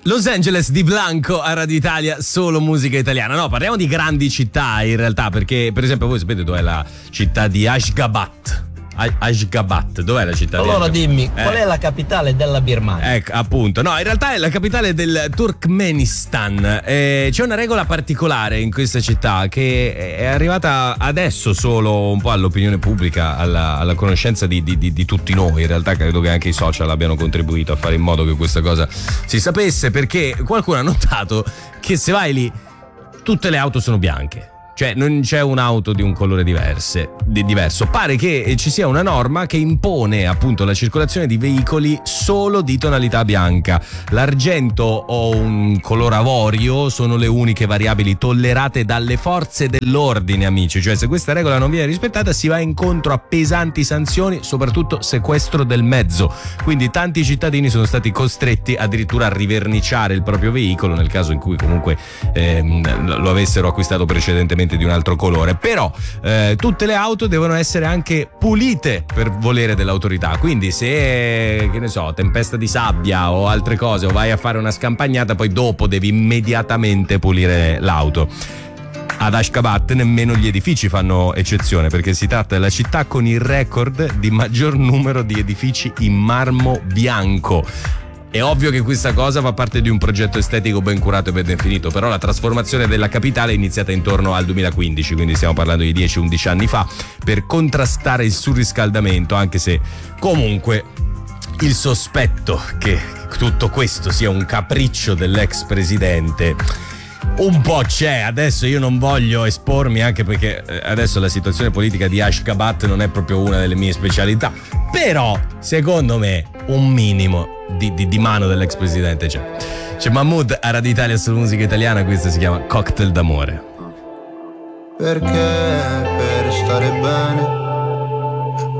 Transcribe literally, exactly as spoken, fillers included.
Los Angeles di Blanco a Radio Italia, solo musica italiana. No, parliamo di grandi città in realtà, perché per esempio voi sapete dov'è la città di Ashgabat? Ashgabat, dov'è la città? Allora di dimmi, eh. qual è la capitale della Birmania? Ecco, appunto. No, in realtà è la capitale del Turkmenistan. Eh, c'è una regola particolare in questa città che è arrivata adesso solo un po' all'opinione pubblica, alla, alla conoscenza di, di, di, di tutti noi. In realtà credo che anche i social abbiano contribuito a fare in modo che questa cosa si sapesse, perché qualcuno ha notato che se vai lì tutte le auto sono bianche. Cioè non c'è un'auto di un colore diverse, di diverso. Pare che ci sia una norma che impone appunto la circolazione di veicoli solo di tonalità bianca. L'argento o un color avorio sono le uniche variabili tollerate dalle forze dell'ordine, amici. Cioè se questa regola non viene rispettata si va incontro a pesanti sanzioni, soprattutto sequestro del mezzo. Quindi tanti cittadini sono stati costretti addirittura a riverniciare il proprio veicolo nel caso in cui comunque ehm, lo avessero acquistato precedentemente di un altro colore. Però eh, tutte le auto devono essere anche pulite per volere dell'autorità, quindi se, che ne so, tempesta di sabbia o altre cose, o vai a fare una scampagnata, poi dopo devi immediatamente pulire l'auto. Ad Ashgabat nemmeno gli edifici fanno eccezione, perché si tratta della città con il record di maggior numero di edifici in marmo bianco. È ovvio che questa cosa fa parte di un progetto estetico ben curato e ben definito, però la trasformazione della capitale è iniziata intorno al duemilaquindici, quindi stiamo parlando di dieci undici anni fa, per contrastare il surriscaldamento, anche se comunque il sospetto che tutto questo sia un capriccio dell'ex presidente un po' c'è. Adesso io non voglio espormi, anche perché adesso la situazione politica di Ashgabat non è proprio una delle mie specialità, però secondo me un minimo di, di, di mano dell'ex presidente c'è. C'è Mahmood a Radio Italia sulla musica italiana, questa si chiama Cocktail d'amore. Perché per stare bene